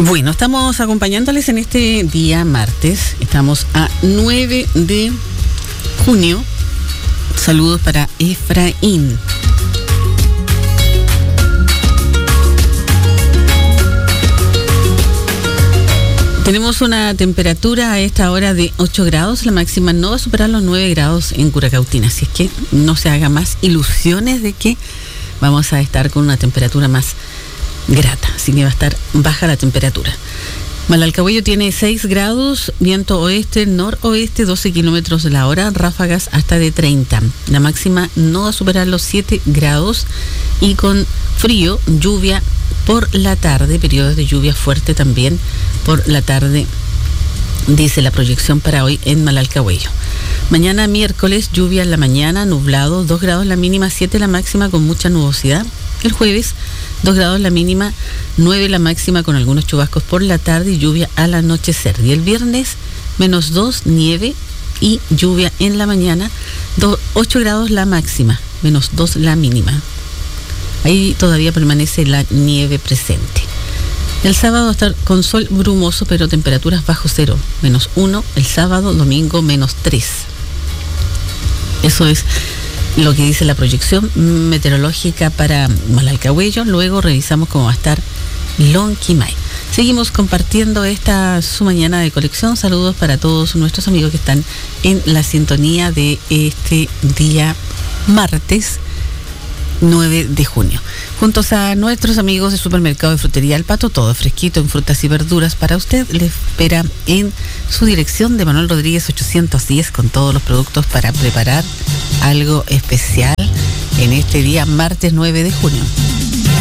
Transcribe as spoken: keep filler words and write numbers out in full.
Bueno, estamos acompañándoles en este día martes. Estamos a nueve de junio. Saludos para Efraín. Tenemos una temperatura a esta hora de ocho grados. La máxima no va a superar los nueve grados en Curacautina. Así es que no se haga más ilusiones de que vamos a estar con una temperatura más grata. Así que va a estar baja la temperatura. Malalcahuello tiene seis grados, viento oeste, noroeste, doce kilómetros la hora, ráfagas hasta de treinta. La máxima no va a superar los siete grados y con frío, lluvia por la tarde, periodos de lluvia fuerte también por la tarde, dice la proyección para hoy en Malalcahuello. Mañana miércoles, lluvia en la mañana, nublado, dos grados la mínima, siete la máxima con mucha nubosidad. El jueves, dos grados la mínima, nueve la máxima con algunos chubascos por la tarde y lluvia al anochecer. Y el viernes, menos dos, nieve y lluvia en la mañana, ocho grados la máxima, menos dos la mínima. Ahí todavía permanece la nieve presente. El sábado va a estar con sol brumoso, pero temperaturas bajo cero, menos uno. El sábado, domingo, menos tres. Eso es lo que dice la proyección meteorológica para Malalcahuello. Luego revisamos cómo va a estar Lonquimay. Seguimos compartiendo esta su mañana de colección. Saludos para todos nuestros amigos que están en la sintonía de este día martes nueve de junio. Juntos a nuestros amigos de Supermercado de Frutería El Pato, todo fresquito en frutas y verduras para usted. Le espera en su dirección de Manuel Rodríguez ochocientos diez con todos los productos para preparar algo especial en este día martes nueve de junio.